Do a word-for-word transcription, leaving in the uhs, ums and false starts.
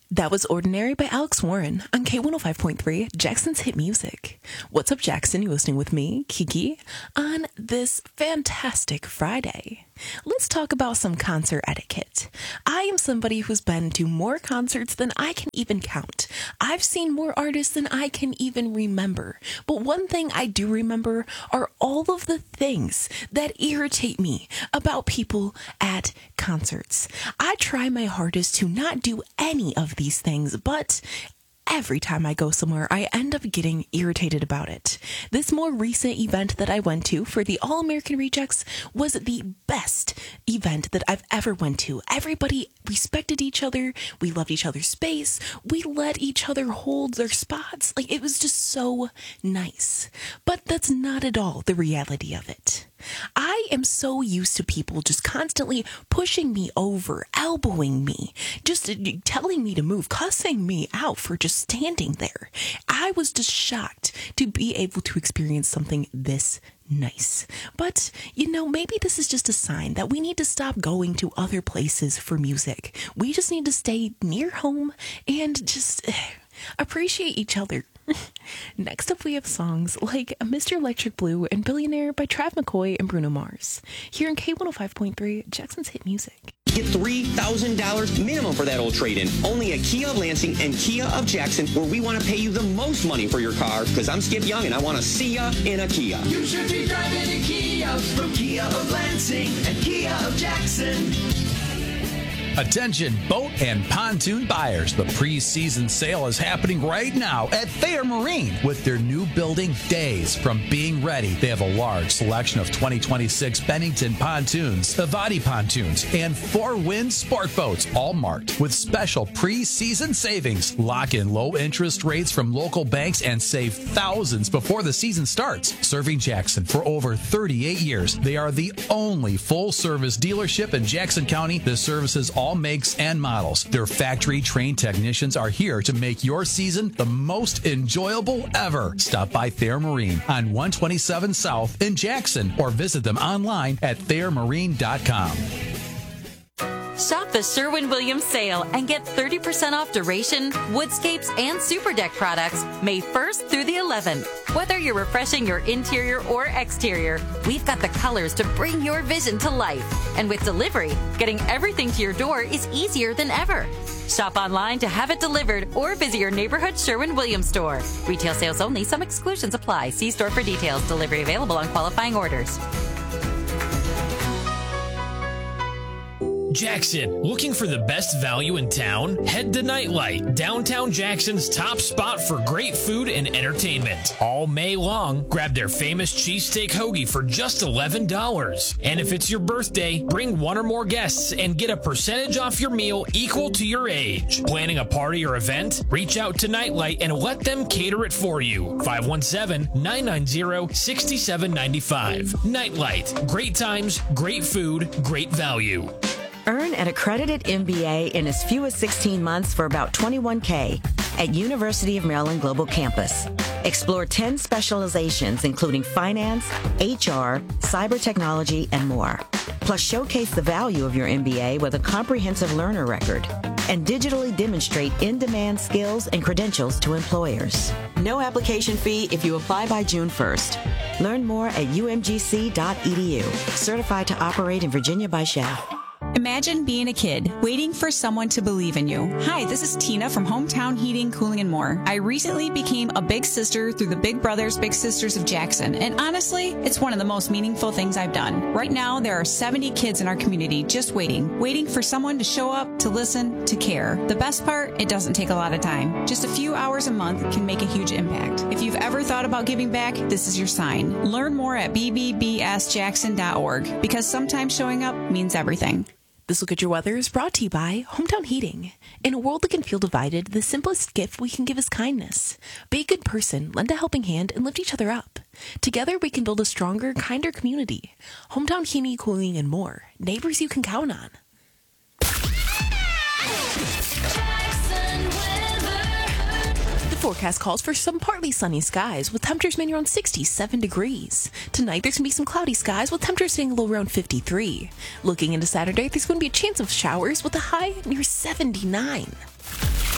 That was Ordinary by Alex Warren on K one oh five point three, Jackson's Hit Music. What's up, Jackson? You're listening with me, Kiki, on this fantastic Friday. Let's talk about some concert etiquette. I am somebody who's been to more concerts than I can even count. I've seen more artists than I can even remember. But one thing I do remember are all of the things that irritate me about people at concerts. I try my hardest to not do any of these things, but every time I go somewhere, I end up getting irritated about it. This more recent event that I went to for the All-American Rejects was the best event that I've ever went to. Everybody respected each other. We loved each other's space. We let each other hold their spots. Like, it was just so nice. But that's not at all the reality of it. I am so used to people just constantly pushing me over, elbowing me, just telling me to move, cussing me out for just standing there. I was just shocked to be able to experience something this nice. But, you know, maybe this is just a sign that we need to stop going to other places for music. We just need to stay near home and just appreciate each other. Next up, we have songs like Mister Electric Blue and Billionaire by Trav McCoy and Bruno Mars. Here in K one oh five point three, Jackson's Hit Music. Get three thousand dollars minimum for that old trade-in. Only at Kia of Lansing and Kia of Jackson, where we want to pay you the most money for your car, because I'm Skip Young and I want to see ya in a Kia. You should be driving a Kia from Kia of Lansing and Kia of Jackson. Attention boat and pontoon buyers. The pre-season sale is happening right now at Thayer Marine with their new building Days from Being Ready. They have a large selection of twenty twenty-six Bennington pontoons, Avati pontoons, and four-wind sport boats, all marked with special pre-season savings. Lock in low interest rates from local banks and save thousands before the season starts. Serving Jackson for over thirty-eight years, they are the only full-service dealership in Jackson County that services all makes and models. Their factory-trained technicians are here to make your season the most enjoyable ever. Stop by Thayer Marine on one twenty-seven South in Jackson or visit them online at thayer marine dot com. Shop the Sherwin-Williams sale and get thirty percent off Duration, Woodscapes, and Super Deck products May first through the eleventh. Whether you're refreshing your interior or exterior, we've got the colors to bring your vision to life. And with delivery, getting everything to your door is easier than ever. Shop online to have it delivered or visit your neighborhood Sherwin-Williams store. Retail sales only. Some exclusions apply. See store for details. Delivery available on qualifying orders. Jackson, looking for the best value in town? Head to Nightlight, downtown Jackson's top spot for great food and entertainment. All May long, grab their famous cheesesteak hoagie for just eleven dollars. And if it's your birthday, bring one or more guests and get a percentage off your meal equal to your age. Planning a party or event? Reach out to Nightlight and let them cater it for you. five one seven, nine nine zero, six seven nine five. Nightlight, great times, great food, great value. Earn an accredited M B A in as few as sixteen months for about twenty-one thousand dollars at University of Maryland Global Campus. Explore ten specializations, including finance, H R, cyber technology, and more. Plus, showcase the value of your M B A with a comprehensive learner record and digitally demonstrate in-demand skills and credentials to employers. No application fee if you apply by June first. Learn more at u m g c dot e d u. Certified to operate in Virginia by S H A F. Imagine being a kid, waiting for someone to believe in you. Hi, this is Tina from Hometown Heating, Cooling, and More. I recently became a big sister through the Big Brothers Big Sisters of Jackson, and honestly, it's one of the most meaningful things I've done. Right now, there are seventy kids in our community just waiting, waiting for someone to show up, to listen, to care. The best part, it doesn't take a lot of time. Just a few hours a month can make a huge impact. If you've ever thought about giving back, this is your sign. Learn more at b b b s jackson dot org, because sometimes showing up means everything. This Look at Your Weather is brought to you by Hometown Heating. In a world that can feel divided, the simplest gift we can give is kindness. Be a good person, lend a helping hand, and lift each other up. Together, we can build a stronger, kinder community. Hometown Heating, Cooling, and More. Neighbors you can count on. Forecast calls for some partly sunny skies with temperatures mainly around sixty-seven degrees. Tonight, there's going to be some cloudy skies with temperatures staying low around fifty-three. Looking into Saturday, there's going to be a chance of showers with a high near seventy-nine.